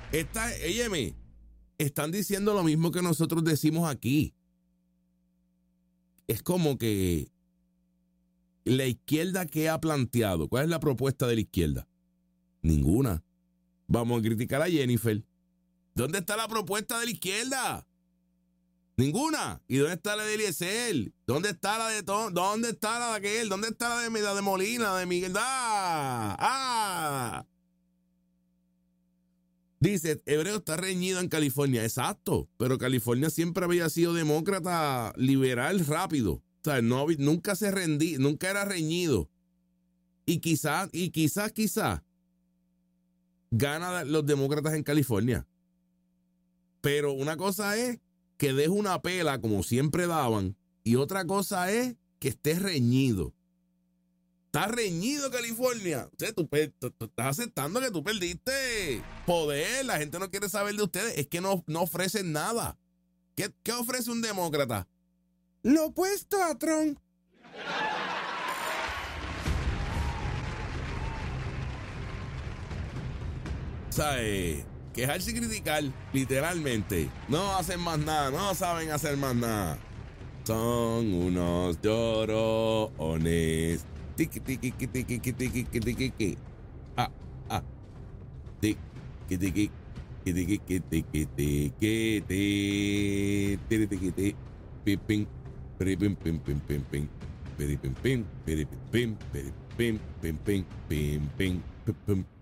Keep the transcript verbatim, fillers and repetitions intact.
Está, óyeme, están diciendo lo mismo que nosotros decimos aquí. Es como que la izquierda, ¿qué ha planteado? ¿Cuál es la propuesta de la izquierda? Ninguna. Vamos a criticar a Jennifer. ¿Dónde está la propuesta de la izquierda? Ninguna. ¿Y dónde está la de Eliezer? ¿Dónde está la de Tom? ¿Dónde está la de aquel? ¿Dónde está la de, la de Molina, de Miguel? ¡Ah! ¡Ah! Dice, Hebreo está reñido en California. Exacto. Pero California siempre había sido demócrata liberal rápido. O sea, no, nunca se rendí, nunca era reñido. Y quizás, y quizás, quizás, gana los demócratas en California. Pero una cosa es que deje una pela como siempre daban, y otra cosa es que esté reñido. Está reñido California. O sea, tú, tú, tú estás aceptando que tú perdiste poder. La gente no quiere saber de ustedes. Es que no, no ofrecen nada. ¿Qué, qué ofrece un demócrata? Lo opuesto a Trump. O sea, eh, quejarse y criticar, literalmente. No hacen más nada, no saben hacer más nada. Son unos llorones. Tiki, tiki, tiki, tiki, tiki, tiki, tiki. Ah, ah. Tiki, tiki, tiki, tiki, tiki, tiki, tiki, tiki, tiki. Pim, pim, pim, pim, pim, pim, pim, pim. Pim, pim, pim, pim, pim, pim, pim, pim, pim, pim, pim, pim, pim,